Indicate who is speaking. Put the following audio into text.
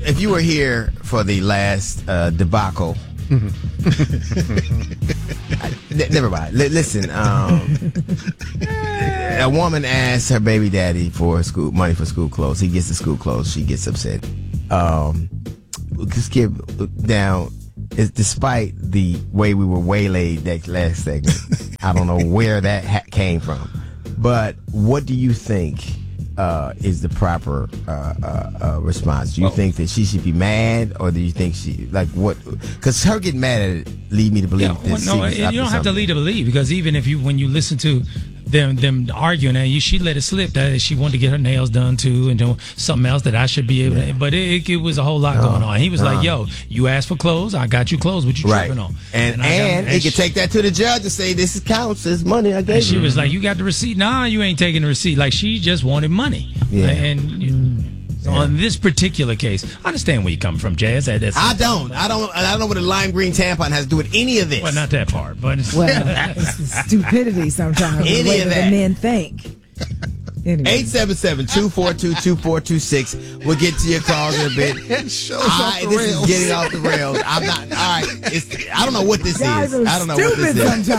Speaker 1: if you were here for the last debacle, never mind. Listen, a woman asks her baby daddy for money for school clothes. He gets the school clothes. She gets upset. Skip down. Despite the way we were waylaid that last segment, I don't know where that came from. But what do you think is the proper response? Do you think that she should be mad, or do you think what? Because her getting mad at it lead me to believe this.
Speaker 2: No, you don't have to lead to believe, because even when you listen to them arguing, and she let it slip that she wanted to get her nails done too, and doing something else that I should be able to. But it was a whole lot going on. He was like, "Yo, you asked for clothes, I got you clothes. What you tripping on?"
Speaker 1: And he could take that to the judge and say, "This counts as money I gave you."
Speaker 2: She was like, "You got the receipt?" Nah, you ain't taking the receipt. Like, she just wanted money. And on this particular case, I understand where you come from, Jazz. I don't
Speaker 1: know what a lime green tampon has to do with any of this.
Speaker 2: Well, not that part, but
Speaker 3: it's the stupidity sometimes. The way that men think. Anyway.
Speaker 1: 877-242-2426. We'll get to your calls in a bit.
Speaker 4: This is
Speaker 1: getting off the rails. I'm not. All right. I don't know what this is. I don't know what this is.